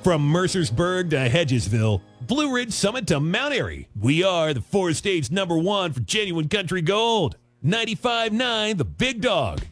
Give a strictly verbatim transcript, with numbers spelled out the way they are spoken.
From Mercersburg to Hedgesville, Blue Ridge Summit to Mount Airy, we are the four states number one for genuine country gold. ninety-five point nine The Big Dog.